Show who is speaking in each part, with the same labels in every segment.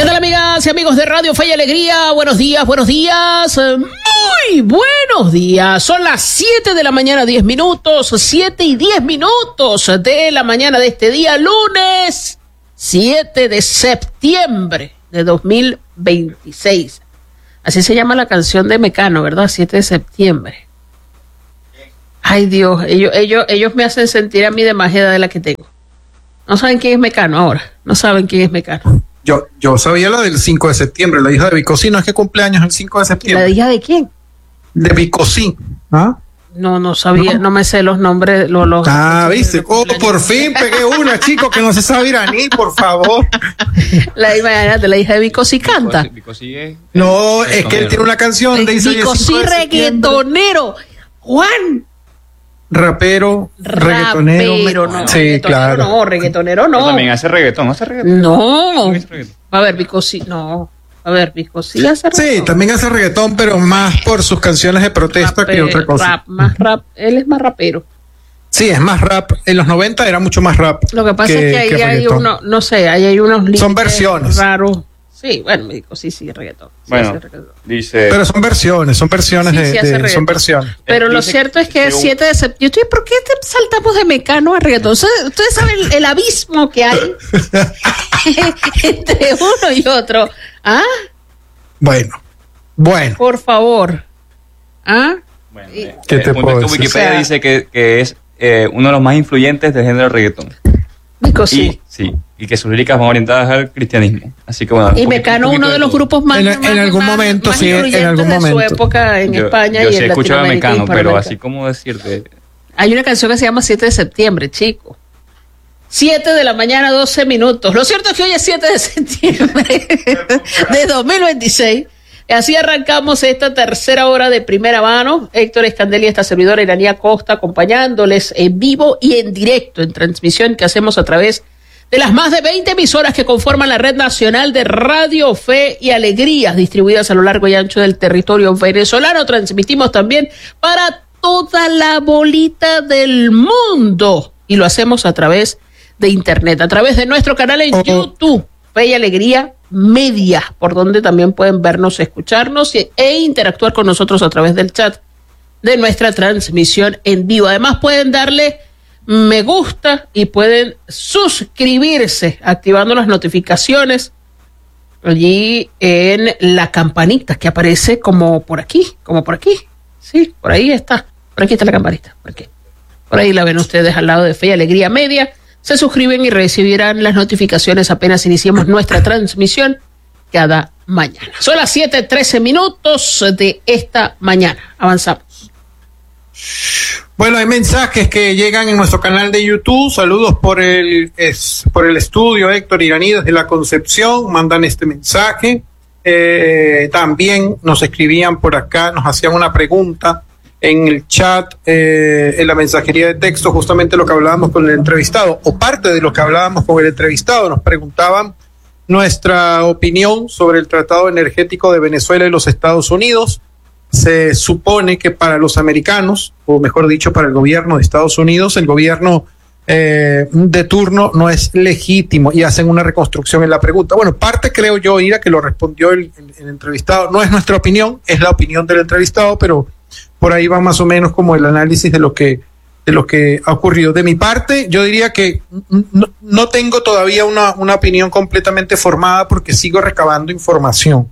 Speaker 1: ¿Qué tal, amigas y amigos de Radio Fe y Alegría? Buenos días, muy buenos días. Son las 7 de la mañana, 10 minutos, 7 y 10 minutos de la mañana de este día, lunes 7 de septiembre de 2026. Así se llama la canción de Mecano, ¿verdad? 7 de septiembre. Ay, Dios, ellos me hacen sentir a mí de más edad de la que tengo. No saben quién es Mecano ahora, no saben quién es Mecano.
Speaker 2: Yo sabía la del 5 de septiembre, la hija de Vicosí. ¿No es que cumpleaños el 5 de septiembre?
Speaker 1: ¿La hija de quién?
Speaker 2: De Vicosí. ¿Ah?
Speaker 1: No sabía, no me sé los nombres.
Speaker 2: ¿Viste? Por fin pegué una, chico, que no se sabe iraní, por favor.
Speaker 1: La hija de Vicosí canta.
Speaker 3: Vicosí es
Speaker 2: que él tiene una canción de
Speaker 1: Vicosí reggaetonero. Juan.
Speaker 2: Rapero, reggaetonero.
Speaker 1: No,
Speaker 2: sí,
Speaker 1: reggaetonero
Speaker 2: claro.
Speaker 1: No, reggaetonero no.
Speaker 3: Pero también hace reggaetón, ¿no hace reggaetón?
Speaker 1: No. A ver, Vicosí, no. A ver, Vicosí hace reggaetón.
Speaker 2: Sí, también hace reggaetón, pero más por sus canciones de protesta que otra cosa.
Speaker 1: Más rap. Él es más rapero.
Speaker 2: Sí, es más rap. En los 90 era mucho más rap.
Speaker 1: Lo que pasa es que ahí hay hay unos límites
Speaker 2: son versiones
Speaker 1: raros. Sí, bueno, Vicosí sí, reggaetón. Sí,
Speaker 3: bueno, dice...
Speaker 2: Pero son versiones
Speaker 1: son
Speaker 2: versiones.
Speaker 1: Pero lo cierto es que es 7 de septiembre. ¿Por qué te saltamos de Mecano a reggaetón? Ustedes saben el abismo que hay entre uno y otro. ¿Ah?
Speaker 2: Bueno.
Speaker 1: Por favor. ¿Ah?
Speaker 3: Bueno,
Speaker 2: ¿qué te puedo decir?
Speaker 3: Wikipedia dice que es uno de los más influyentes del género reggaetón.
Speaker 1: Vicosí.
Speaker 3: Y que sus líricas van orientadas al cristianismo. Así que bueno.
Speaker 1: Y Mecano, uno de los grupos más
Speaker 2: en algún momento, sí, en algún momento
Speaker 1: de su época en España
Speaker 3: yo
Speaker 1: y
Speaker 3: sí
Speaker 1: en
Speaker 3: escuchaba
Speaker 1: Latinoamérica.
Speaker 3: Mecano, pero así como decirte.
Speaker 1: Hay una canción que se llama 7 de septiembre, chico. 7 de la mañana, 12 minutos. Lo cierto es que hoy es 7 de septiembre de 2026. Así arrancamos esta tercera hora de primera mano. Héctor Escandel y esta servidora Iranía Costa acompañándoles en vivo y en directo, en transmisión que hacemos a través de las más de 20 emisoras que conforman la red nacional de Radio Fe y Alegrías, distribuidas a lo largo y ancho del territorio venezolano. Transmitimos también para toda la bolita del mundo y lo hacemos a través de internet, a través de nuestro canal en YouTube, Fe y Alegría Media, por donde también pueden vernos, escucharnos e interactuar con nosotros a través del chat de nuestra transmisión en vivo. Además pueden darle me gusta y pueden suscribirse activando las notificaciones allí en la campanita que aparece como por aquí. Sí, por ahí está. Por aquí está la campanita. Por ahí la ven ustedes al lado de Fe y Alegría Media. Se suscriben y recibirán las notificaciones apenas iniciemos nuestra transmisión cada mañana. Son las 7:13 minutos de esta mañana. Avanzamos.
Speaker 2: Bueno, hay mensajes que llegan en nuestro canal de YouTube. Saludos por el estudio, Héctor Iraní desde la Concepción. Mandan este mensaje. También nos escribían por acá, nos hacían una pregunta en el chat, en la mensajería de texto, justamente lo que hablábamos con el entrevistado, o parte de lo que hablábamos con el entrevistado. Nos preguntaban nuestra opinión sobre el Tratado Energético de Venezuela y los Estados Unidos. Se supone que para los americanos, o mejor dicho, para el gobierno de Estados Unidos, el gobierno de turno no es legítimo y hacen una reconstrucción en la pregunta. Bueno, parte creo yo, Ira, que lo respondió el entrevistado. No es nuestra opinión, es la opinión del entrevistado, pero por ahí va más o menos como el análisis de lo que ha ocurrido. De mi parte, yo diría que no tengo todavía una opinión completamente formada porque sigo recabando información.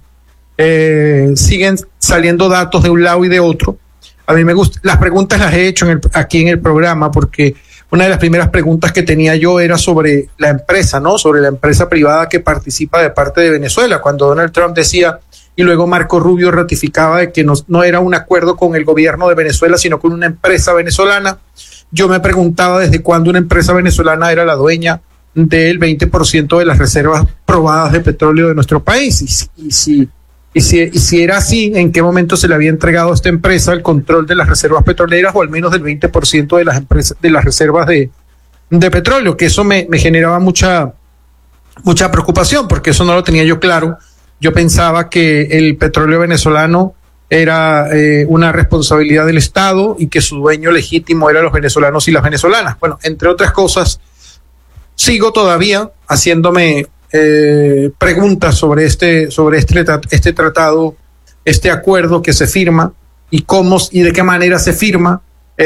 Speaker 2: Siguen saliendo datos de un lado y de otro. A mí me gusta, las preguntas las he hecho aquí en el programa porque una de las primeras preguntas que tenía yo era sobre la empresa, ¿no? Sobre la empresa privada que participa de parte de Venezuela. Cuando Donald Trump decía, y luego Marco Rubio ratificaba de que no era un acuerdo con el gobierno de Venezuela, sino con una empresa venezolana, yo me preguntaba desde cuándo una empresa venezolana era la dueña del 20% de las reservas probadas de petróleo de nuestro país. Y si era así, ¿en qué momento se le había entregado a esta empresa el control de las reservas petroleras o al menos del 20% de las reservas de petróleo? Que eso me generaba mucha preocupación porque eso no lo tenía yo claro. Yo pensaba que el petróleo venezolano era una responsabilidad del Estado y que su dueño legítimo eran los venezolanos y las venezolanas. Bueno, entre otras cosas, sigo todavía haciéndome preguntas sobre este tratado, este acuerdo que se firma y cómo y de qué manera se firma.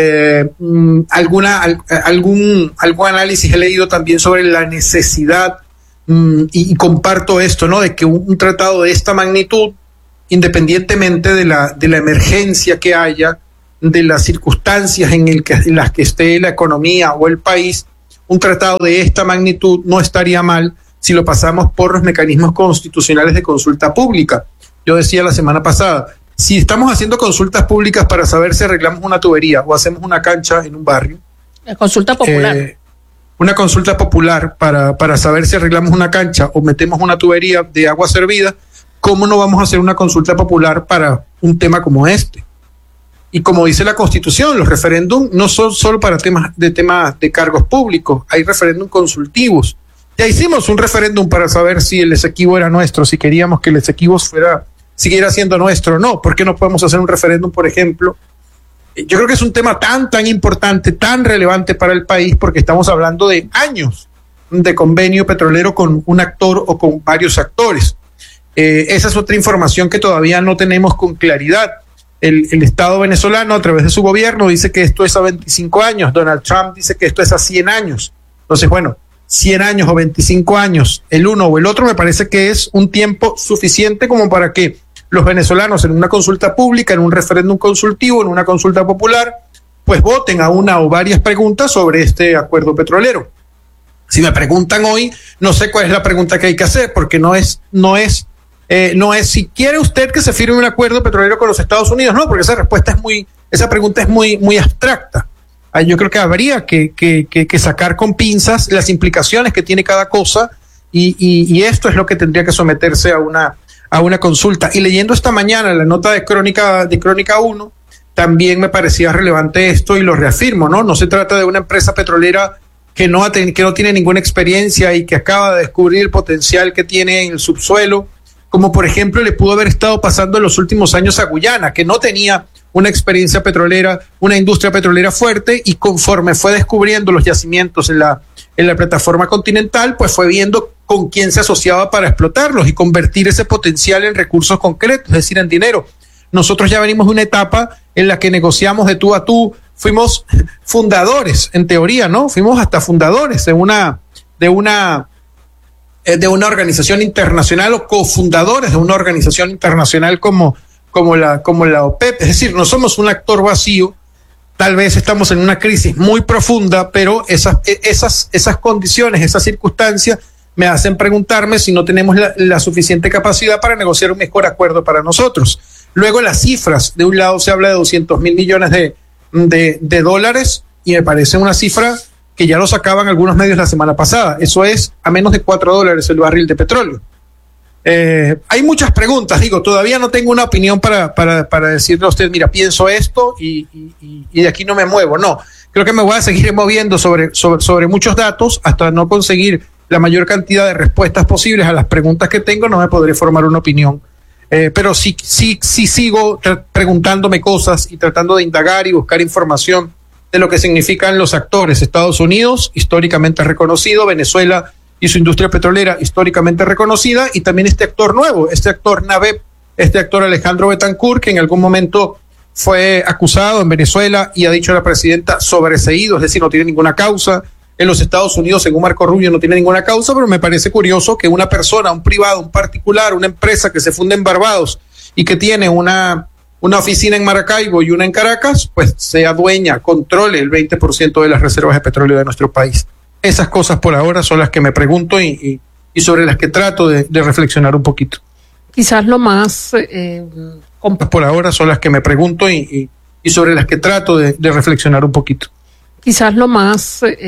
Speaker 2: Algún análisis he leído también sobre la necesidad, y comparto esto, ¿no? De que un tratado de esta magnitud, independientemente de la emergencia que haya, de las circunstancias en las que esté la economía o el país, un tratado de esta magnitud no estaría mal si lo pasamos por los mecanismos constitucionales de consulta pública. Yo decía la semana pasada, si estamos haciendo consultas públicas para saber si arreglamos una tubería o hacemos una cancha en un barrio.
Speaker 1: La consulta popular.
Speaker 2: Una consulta popular para saber si arreglamos una cancha o metemos una tubería de agua servida, ¿cómo no vamos a hacer una consulta popular para un tema como este? Y como dice la Constitución, los referéndums no son solo para temas de cargos públicos, hay referéndums consultivos. Ya hicimos un referéndum para saber si el Esequibo era nuestro, si queríamos que el Esequibo siguiera siendo nuestro o no. ¿Por qué no podemos hacer un referéndum, por ejemplo? Yo creo que es un tema tan importante, tan relevante para el país, porque estamos hablando de años de convenio petrolero con un actor o con varios actores. Esa es otra información que todavía no tenemos con claridad. El Estado venezolano, a través de su gobierno, dice que esto es a 25 años. Donald Trump dice que esto es a 100 años. Entonces, bueno, 100 años o 25 años, el uno o el otro, me parece que es un tiempo suficiente como para que los venezolanos en una consulta pública, en un referéndum consultivo, en una consulta popular, pues voten a una o varias preguntas sobre este acuerdo petrolero. Si me preguntan hoy, no sé cuál es la pregunta que hay que hacer, porque no es si quiere usted que se firme un acuerdo petrolero con los Estados Unidos, no, porque esa pregunta es muy abstracta. Yo creo que habría que sacar con pinzas las implicaciones que tiene cada cosa, y esto es lo que tendría que someterse a una consulta. Y leyendo esta mañana la nota de Crónica 1, también me parecía relevante esto y lo reafirmo, ¿no? No se trata de una empresa petrolera que no tiene ninguna experiencia y que acaba de descubrir el potencial que tiene en el subsuelo, como por ejemplo le pudo haber estado pasando en los últimos años a Guyana, que no tenía una experiencia petrolera, una industria petrolera fuerte, y conforme fue descubriendo los yacimientos en la plataforma continental, pues fue viendo con quién se asociaba para explotarlos y convertir ese potencial en recursos concretos, es decir, en dinero. Nosotros ya venimos de una etapa en la que negociamos de tú a tú, fuimos fundadores, en teoría, ¿no? Fuimos hasta fundadores de una organización internacional, o cofundadores de una organización internacional como la OPEP. Es decir, no somos un actor vacío. Tal vez estamos en una crisis muy profunda, pero esas condiciones, esas circunstancias me hacen preguntarme si no tenemos la suficiente capacidad para negociar un mejor acuerdo para nosotros. Luego, las cifras. De un lado se habla de 200,000 millones de dólares, y me parece una cifra que ya lo sacaban algunos medios la semana pasada. Eso es a menos de $4 el barril de petróleo. Hay muchas preguntas, todavía no tengo una opinión para decirle a usted, mira, pienso esto y de aquí no me muevo. No, creo que me voy a seguir moviendo sobre muchos datos hasta no conseguir la mayor cantidad de respuestas posibles a las preguntas que tengo. No me podré formar una opinión, pero sí sigo preguntándome cosas y tratando de indagar y buscar información de lo que significan los actores. Estados Unidos, históricamente reconocido; Venezuela y su industria petrolera, históricamente reconocida; y también este actor nuevo, este actor NABEP, este actor Alejandro Betancourt, que en algún momento fue acusado en Venezuela y ha dicho la presidenta sobreseído, es decir, no tiene ninguna causa. En los Estados Unidos, según Marco Rubio, no tiene ninguna causa, pero me parece curioso que una persona, un privado, un particular, una empresa que se funda en Barbados y que tiene una oficina en Maracaibo y una en Caracas, pues sea dueña, controle el 20% de las reservas de petróleo de nuestro país. Esas cosas por ahora son las que me pregunto y sobre las que trato de reflexionar un poquito.
Speaker 1: Quizás lo más...
Speaker 2: por ahora son las que me pregunto y sobre las que trato de reflexionar un poquito.
Speaker 1: Quizás lo más...